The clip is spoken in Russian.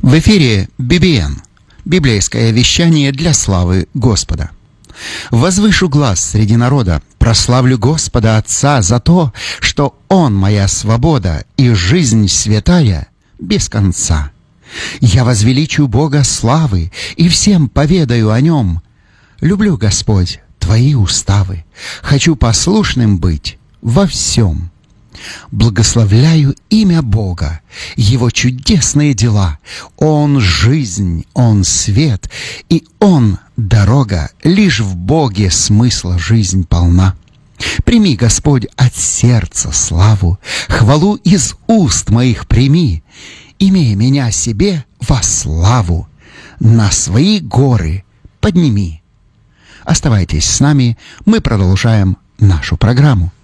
В эфире BBN, библейское вещание для славы Господа. «Возвышу глас среди народа, прославлю Господа Отца за то, что Он моя свобода и жизнь святая без конца. Я возвеличу Бога славы и всем поведаю о Нем. Люблю, Господь, Твои уставы, хочу послушным быть во всем. Благословляю имя Бога, Его чудесные дела. Он жизнь, Он свет, и Он дорога. Лишь в Боге смысла жизнь полна. Прими, Господь, от сердца славу, хвалу из уст моих прими. Имей меня себе во славу, на свои горы подними». Оставайтесь с нами, мы продолжаем нашу программу.